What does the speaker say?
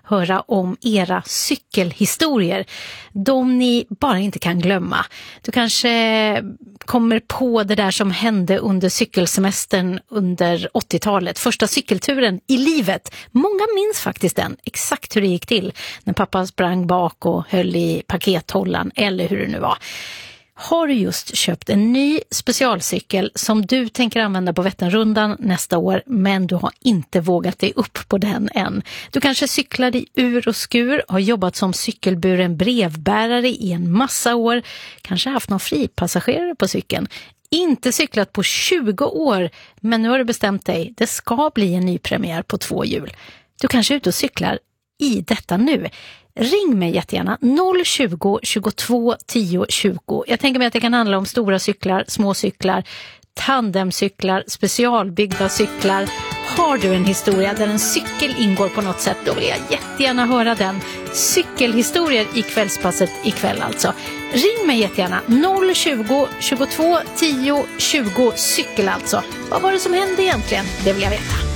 höra om era cykelhistorier. De ni bara inte kan glömma. Du kanske kommer på det där som hände under cykelsemestern under 80-talet. Första cykelturen i livet. Många minns faktiskt den. Exakt hur det gick till när pappa sprang bak och höll i pakethållaren eller hur det nu var. Har du just köpt en ny specialcykel som du tänker använda på Vätternrundan nästa år, men du har inte vågat dig upp på den än? Du kanske cyklar i ur och skur, har jobbat som cykelburen brevbärare i en massa år, kanske haft någon fripassagerare på cykeln. Inte cyklat på 20 år, men nu har du bestämt dig. Det ska bli en ny premiär på 2 hjul. Du kanske är ute och cyklar i detta nu. Ring mig jättegärna 020 22 10 20. Jag tänker mig att det kan handla om stora cyklar, små cyklar, tandemcyklar, specialbyggda cyklar. Har du en historia där en cykel ingår på något sätt, då vill jag jättegärna höra den. Cykelhistorier i kvällspasset ikväll alltså. Ring mig jättegärna 020 22 10 20 cykel alltså. Vad var det som hände egentligen? Det vill jag veta.